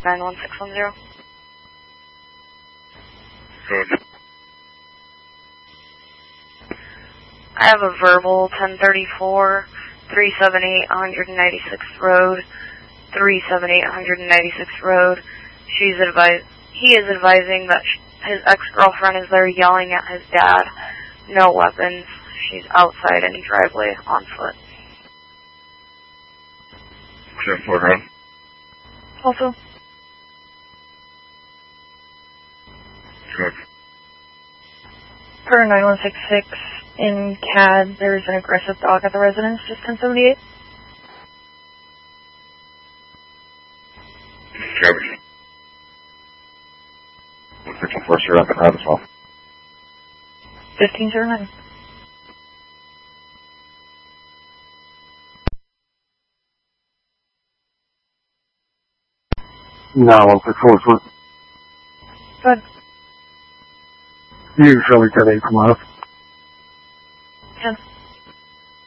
91610. Good. I have a verbal 1034, 378 196th Road, 378 196th Road. He is advising that his ex-girlfriend is there yelling at his dad. No weapons. She's outside in the driveway on foot. 10-4 Also, Good. per 9166 in CAD, there's an aggressive dog at the residence, just 1078. Copy. 154, sir, I can have as well. 1509. No, 164, sir. Good. Usually 10-8 from us. 10.